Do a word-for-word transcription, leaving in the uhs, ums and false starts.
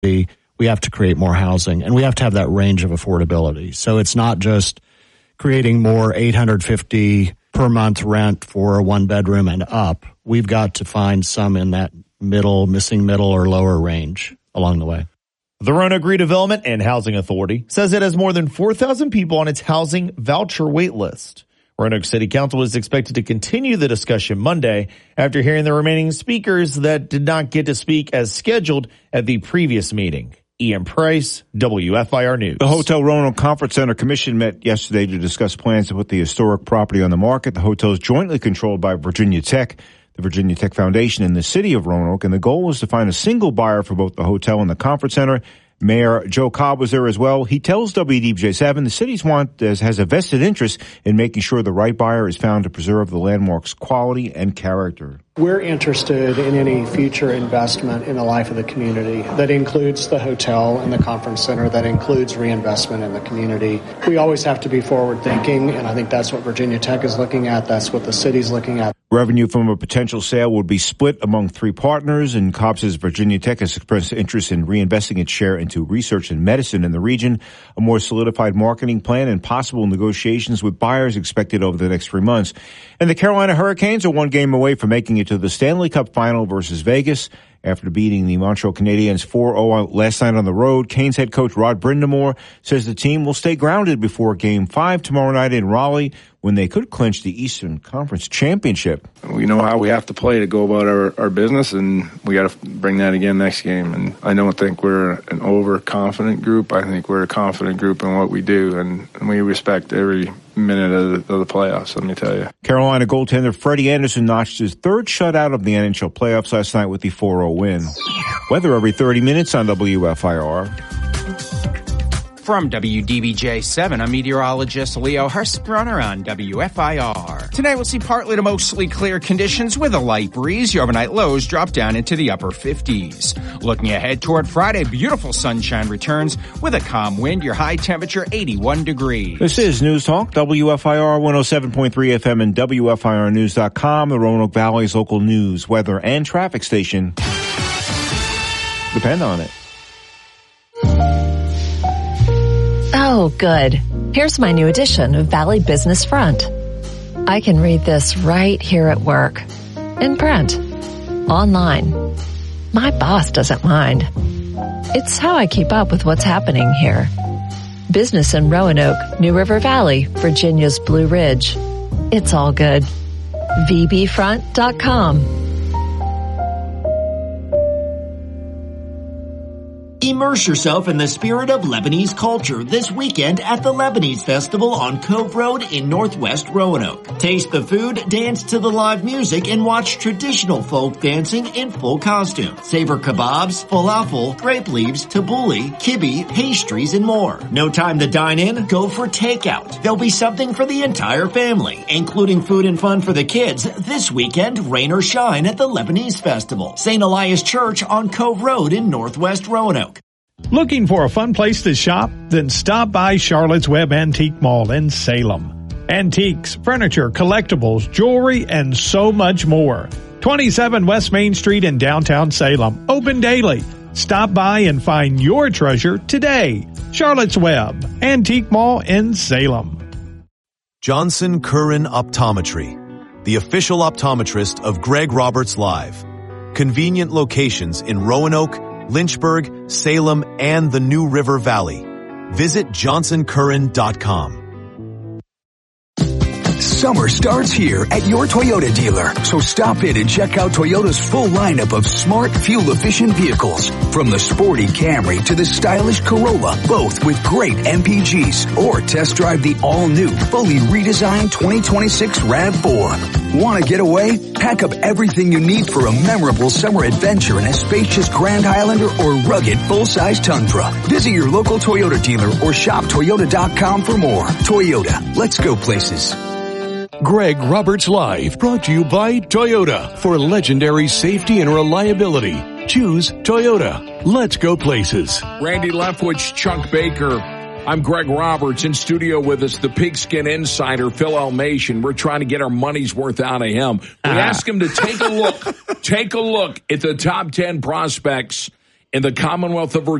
We have to create more housing, and we have to have that range of affordability. So it's not just creating more eight hundred fifty per month rent for a one bedroom and up. We've got to find some in that middle, missing middle or lower range along the way. The Roanoke Redevelopment and Housing Authority says it has more than four thousand people on its housing voucher wait list. Roanoke City Council is expected to continue the discussion Monday after hearing the remaining speakers that did not get to speak as scheduled at the previous meeting. Ian Price, W F I R News. The Hotel Roanoke Conference Center Commission met yesterday to discuss plans to put the historic property on the market. The hotel is jointly controlled by Virginia Tech, the Virginia Tech Foundation, and the city of Roanoke, and the goal is to find a single buyer for both the hotel and the conference center. Mayor Joe Cobb was there as well. He tells W D B J seven the city's want has a vested interest in making sure the right buyer is found to preserve the landmark's quality and character. We're interested in any future investment in the life of the community that includes the hotel and the conference center, that includes reinvestment in the community. We always have to be forward thinking, and I think that's what Virginia Tech is looking at. That's what the city's looking at. Revenue from a potential sale would be split among three partners, and Cobb says Virginia Tech has expressed interest in reinvesting its share into research and medicine in the region. A more solidified marketing plan and possible negotiations with buyers expected over the next three months. And the Carolina Hurricanes are one game away from making it to the Stanley Cup final versus Vegas. After beating the Montreal Canadiens four oh last night on the road, Canes head coach Rod Brind'Amour says the team will stay grounded before Game five tomorrow night in Raleigh when they could clinch the Eastern Conference Championship. We know how we have to play to go about our, our business, and we got to bring that again next game. And I don't think we're an overconfident group. I think we're a confident group in what we do, and, and we respect every minute of the, of the playoffs, let me tell you. Carolina goaltender Freddie Anderson notched his third shutout of the N H L playoffs last night with the four oh win. Weather every thirty minutes on W F I R. From W D B J seven, I'm meteorologist Leo Hurstbrunner on W F I R. Today we'll see partly to mostly clear conditions with a light breeze. Your overnight lows drop down into the upper fifties. Looking ahead toward Friday, beautiful sunshine returns with a calm wind. Your high temperature eighty-one degrees. This is News Talk, W F I R one oh seven point three F M and W F I R news dot com, the Roanoke Valley's local news, weather, and traffic station. Depend on it. Oh, good. Here's my new edition of Valley Business Front. I can read this right here at work, in print, online. My boss doesn't mind. It's how I keep up with what's happening here. Business in Roanoke, New River Valley, Virginia's Blue Ridge. It's all good. V B front dot com. Immerse yourself in the spirit of Lebanese culture this weekend at the Lebanese Festival on Cove Road in Northwest Roanoke. Taste the food, dance to the live music, and watch traditional folk dancing in full costume. Savor kebabs, falafel, grape leaves, tabbouleh, kibbe, pastries, and more. No time to dine in? Go for takeout. There'll be something for the entire family, including food and fun for the kids this weekend, rain or shine at the Lebanese Festival. Saint Elias Church on Cove Road in Northwest Roanoke. Looking for a fun place to shop? Then stop by Charlotte's Web Antique Mall in Salem. Antiques, furniture, collectibles, jewelry, and so much more. twenty-seven West Main Street in downtown Salem. Open daily. Stop by and find your treasure today. Charlotte's Web Antique Mall in Salem. Johnson Curran Optometry, the official optometrist of Greg Roberts Live. Convenient locations in Roanoke, Lynchburg, Salem, and the New River Valley. Visit johnson curran dot com. Summer starts here at your Toyota dealer, so stop in and check out Toyota's full lineup of smart, fuel-efficient vehicles. From the sporty Camry to the stylish Corolla, both with great M P Gs. Or test drive the all-new, fully redesigned twenty twenty-six RAV four. Want to get away? Pack up everything you need for a memorable summer adventure in a spacious Grand Highlander or rugged full-size Tundra. Visit your local Toyota dealer or shop toyota dot com for more. Toyota, let's go places. Greg Roberts Live, brought to you by Toyota. For legendary safety and reliability, choose Toyota. Let's go places. Randy Leftwich, Chuck Baker. I'm Greg Roberts. In studio with us, the Pigskin Insider, Phil Almation. We're trying to get our money's worth out of him. We uh-huh. asked him to take a look, take a look at the top ten prospects in the Commonwealth of Virginia.